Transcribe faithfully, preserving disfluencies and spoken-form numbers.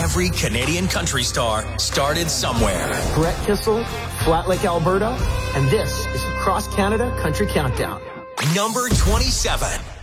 Every Canadian country star started somewhere. Brett Kissel, Flat Lake, Alberta, and this is the Cross Canada Country Countdown. Number twenty-seven.